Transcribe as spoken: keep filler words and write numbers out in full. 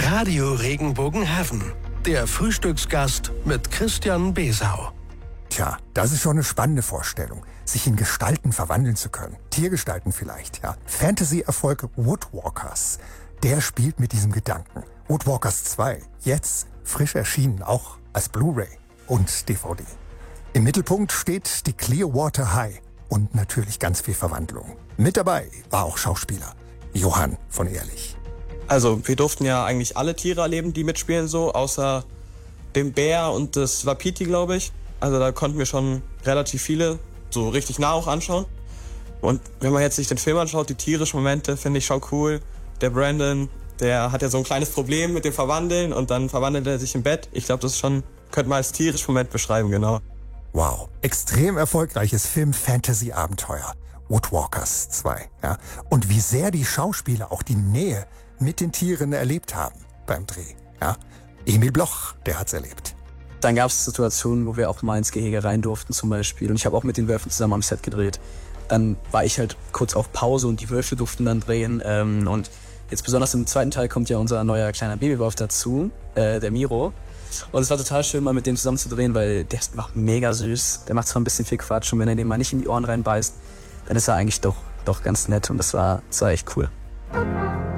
Radio Regenbogenheaven. Der Frühstücksgast mit Christian Besau. Tja, das ist schon eine spannende Vorstellung, sich in Gestalten verwandeln zu können. Tiergestalten vielleicht, ja. Fantasy-Erfolg Woodwalkers, der spielt mit diesem Gedanken. Woodwalkers zwei, jetzt frisch erschienen, auch als Blu-ray und D V D. Im Mittelpunkt steht die Clearwater High und natürlich ganz viel Verwandlung. Mit dabei war auch Schauspieler Johann von Ehrlich. Also wir durften ja eigentlich alle Tiere erleben, die mitspielen so, außer dem Bär und das Wapiti, glaube ich. Also da konnten wir schon relativ viele so richtig nah auch anschauen. Und wenn man jetzt sich den Film anschaut, die tierischen Momente finde ich schon cool. Der Brandon, der hat ja so ein kleines Problem mit dem Verwandeln und dann verwandelt er sich im Bett. Ich glaube, das ist schon, könnte man als tierisches Moment beschreiben, genau. Wow, extrem erfolgreiches Film-Fantasy-Abenteuer. Woodwalkers zwei, ja. Und wie sehr die Schauspieler auch die Nähe mit den Tieren erlebt haben beim Dreh, ja. Emil Bloch, der hat's erlebt. Dann gab es Situationen, wo wir auch mal ins Gehege rein durften zum Beispiel. Und ich habe auch mit den Wölfen zusammen am Set gedreht. Dann war ich halt kurz auf Pause und die Wölfe durften dann drehen. Ähm, und jetzt besonders im zweiten Teil kommt ja unser neuer kleiner Babywolf dazu, äh, der Miro. Und es war total schön, mal mit dem zusammen zu drehen, weil der ist einfach mega süß. Der macht zwar ein bisschen viel Quatsch und wenn er dem mal nicht in die Ohren reinbeißt, dann ist er eigentlich doch, doch ganz nett und das war, das war echt cool.